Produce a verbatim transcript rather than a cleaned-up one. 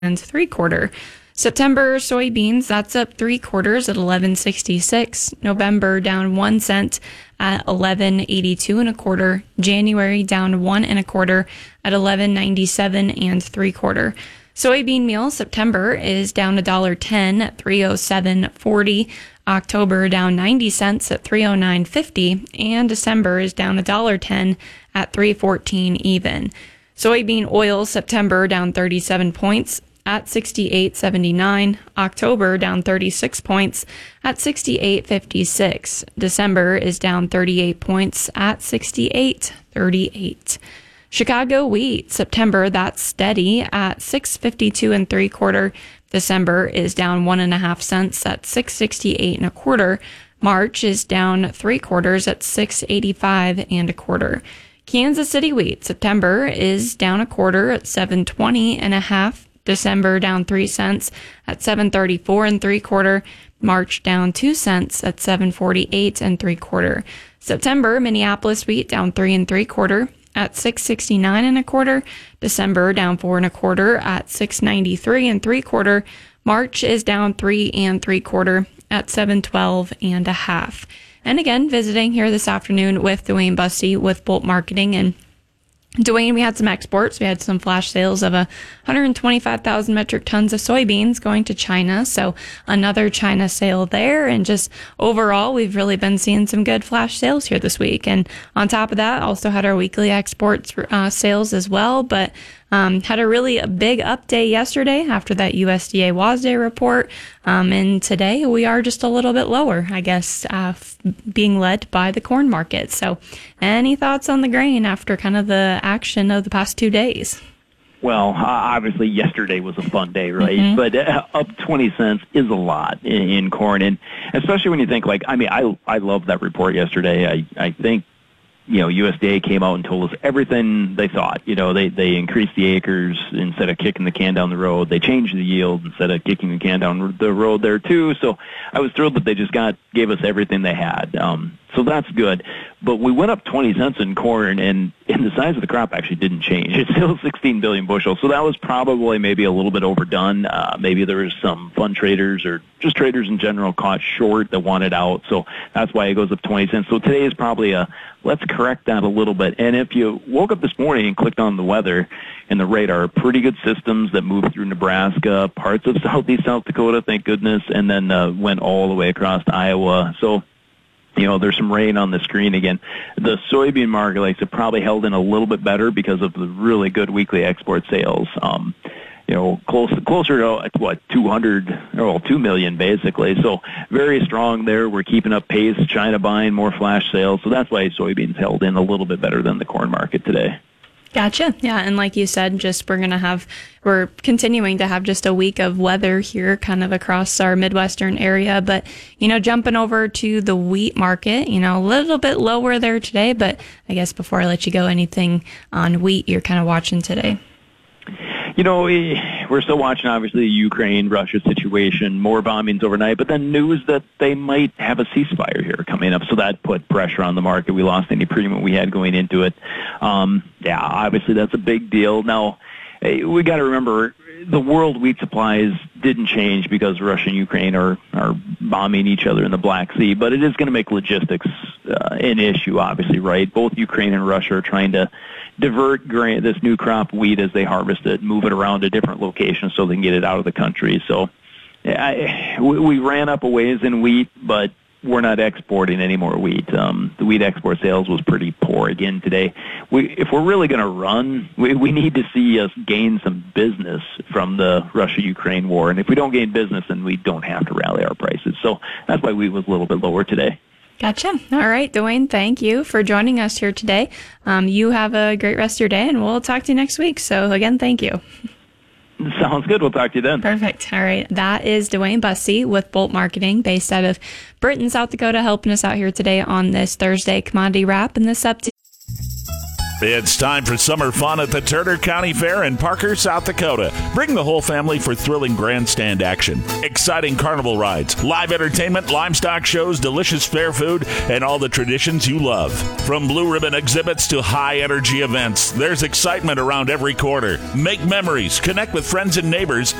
and three quarter. September soybeans, that's up three quarters at eleven sixty-six. November down one cent at eleven eighty-two and a quarter. January down one and a quarter at eleven ninety-seven and three quarter. Soybean meal September is down a dollar ten at three oh seven forty. October down ninety cents at three oh nine fifty, and December is down a dollar ten at three fourteen even. Soybean oil September down thirty-seven points at sixty-eight seventy-nine. October down thirty-six points at sixty-eight fifty-six. December is down thirty-eight points at sixty-eight thirty-eight. Chicago wheat September, that's steady at six fifty-two and three quarter. December is down one and a half cents at six sixty-eight and a quarter. March is down three quarters at six eighty-five and a quarter. Kansas City wheat September is down a quarter at seven twenty and a half. December down three cents at seven thirty-four and three quarter. March down two cents at seven forty-eight and three quarter. September Minneapolis wheat down three and three quarter at six sixty-nine and a quarter. December down four and a quarter at six ninety-three and three quarter. March is down three and three quarter at seven twelve and a half. And again, visiting here this afternoon with Dwayne Bussey with Bolt Marketing. And Dwayne, we had some exports. We had some flash sales of a one hundred twenty-five thousand metric tons of soybeans going to China. So another China sale there. And just overall, we've really been seeing some good flash sales here this week. And on top of that, also had our weekly exports uh, sales as well. But Um, had a really a big up day yesterday after that U S D A WASDE report. Um, and today we are just a little bit lower, I guess, uh, f- being led by the corn market. So any thoughts on the grain after kind of the action of the past two days? Well, uh, obviously yesterday was a fun day, right? Mm-hmm. But uh, up twenty cents is a lot in, in corn. And especially when you think like, I mean, I, I love that report yesterday. I, I think, you know, U S D A came out and told us everything they thought. You know, they, they increased the acres instead of kicking the can down the road. They changed the yield instead of kicking the can down the road there, too. So I was thrilled that they just got gave us everything they had. Um, so that's good. But we went up twenty cents in corn, and, and the size of the crop actually didn't change. It's still sixteen billion bushels. So that was probably maybe a little bit overdone. Uh, maybe there was some fund traders or just traders in general caught short that wanted out. So that's why it goes up twenty cents. So today is probably a, let's correct that a little bit. And if you woke up this morning and clicked on the weather and the radar, pretty good systems that moved through Nebraska, parts of southeast South Dakota, thank goodness, and then uh, went all the way across to Iowa. So, you know, there's some rain on the screen again. The soybean market, like I said, probably held in a little bit better because of the really good weekly export sales. Um, you know, close, closer to, what, two hundred, or well, two million basically. So very strong there. We're keeping up pace. China buying more flash sales. So that's why soybeans held in a little bit better than the corn market today. Gotcha. Yeah. And like you said, just we're going to have, we're continuing to have just a week of weather here kind of across our Midwestern area. But, you know, jumping over to the wheat market, you know, a little bit lower there today. But I guess before I let you go, anything on wheat you're kind of watching today? You know, we're still watching, obviously, the Ukraine-Russia situation, more bombings overnight, but then news that they might have a ceasefire here coming up, so that put pressure on the market. We lost any premium we had going into it. Um, yeah, obviously, that's a big deal. Now, we got to remember, the world wheat supplies didn't change because Russia and Ukraine are, are bombing each other in the Black Sea, but it is going to make logistics uh, an issue, obviously, right? Both Ukraine and Russia are trying to divert grain, this new crop wheat as they harvest it, move it around to different locations so they can get it out of the country. So I, we, we ran up a ways in wheat, but we're not exporting any more wheat. Um, the wheat export sales was pretty poor again today. We, if we're really going to run, we, we need to see us gain some business from the Russia-Ukraine war. And if we don't gain business, then we don't have to rally our prices. So that's why wheat was a little bit lower today. Gotcha. All right, Dwayne, thank you for joining us here today. Um, you have a great rest of your day, and we'll talk to you next week. So, again, thank you. Sounds good. We'll talk to you then. Perfect. All right. That is Dwayne Bussey with Bolt Marketing, based out of Britain, South Dakota, helping us out here today on this Thursday commodity wrap and this update. It's time for summer fun at the Turner County Fair in Parker, South Dakota. Bring the whole family for thrilling grandstand action, exciting carnival rides, live entertainment, livestock shows, delicious fair food, and all the traditions you love. From blue ribbon exhibits to high-energy events, there's excitement around every corner. Make memories, connect with friends and neighbors,